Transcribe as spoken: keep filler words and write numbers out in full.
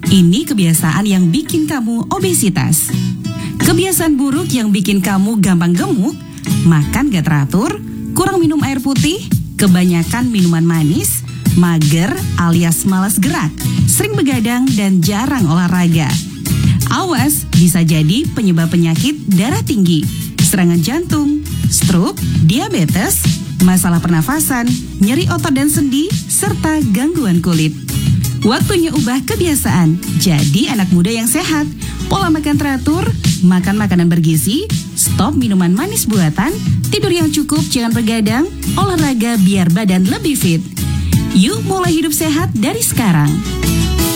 Ini kebiasaan yang bikin kamu obesitas. Kebiasaan buruk yang bikin kamu gampang gemuk, makan gak teratur, kurang minum air putih, kebanyakan minuman manis, mager alias malas gerak, sering begadang dan jarang olahraga. Awas, bisa jadi penyebab penyakit darah tinggi, serangan jantung, stroke, diabetes, masalah pernafasan, nyeri otot dan sendi, serta gangguan kulit. Waktunya ubah kebiasaan, jadi anak muda yang sehat. Pola makan teratur, makan makanan bergizi, stop minuman manis buatan, tidur yang cukup, jangan begadang, olahraga biar badan lebih fit. Yuk mulai hidup sehat dari sekarang.